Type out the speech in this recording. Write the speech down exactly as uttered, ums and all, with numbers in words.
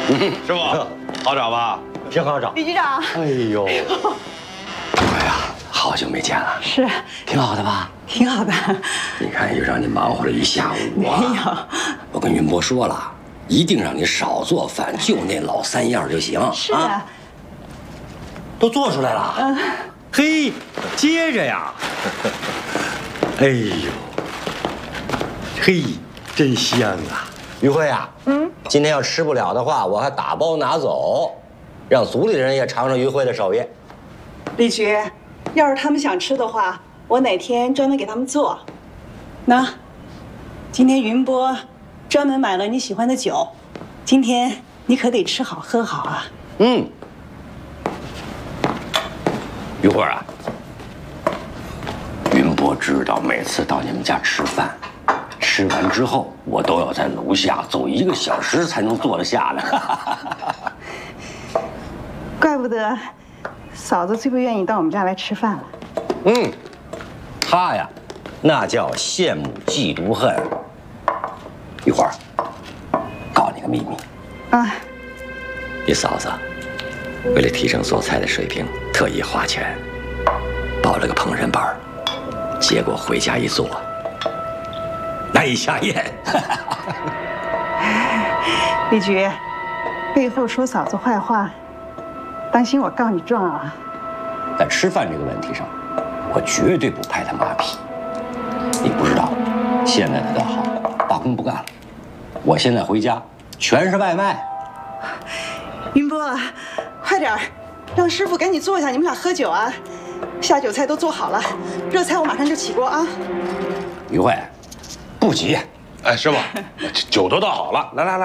师傅，好找吧？ 挺好找。 李局长， 哎呦， 哎呀，好久没见了， 是挺好的吧？ 挺好的。 你看又让你忙活了一下午啊。 没有。 我跟云波说了，一定让你少做饭，就那老三样就行。 是啊。 都做出来了。嗯。嘿，接着呀。哎呦，嘿，真香啊！于慧啊，嗯，今天要吃不了的话，我还打包拿走，让族里人也尝尝于慧的手艺。 李局，要是他们想吃的话，我哪天专门给他们做。那，今天云波专门买了你喜欢的酒，今天你可得吃好喝好啊。 嗯。于慧啊，云波知道每次到你们家吃饭，吃完之后我都要在楼下走一个小时才能坐得下来。 怪不得嫂子最不愿意到我们家来吃饭了。 嗯，他呀，那叫羡慕嫉妒恨。玉花，告诉你个秘密啊， 你嫂子为了提升做菜的水平，特意花钱报了个烹饪班，结果回家一做，难以下咽。 李局，背后说嫂子坏话，当心我告你状啊！ 在吃饭这个问题上，我绝对不拍他马屁。你不知道，现在他倒好，罢工不干了。我现在回家全是外卖。 云波，快点儿，让师傅赶紧坐下，你们俩喝酒啊！下酒菜都做好了，热菜我马上就起锅啊。 于慧，不急。 哎，师傅，酒都倒好了，来来来。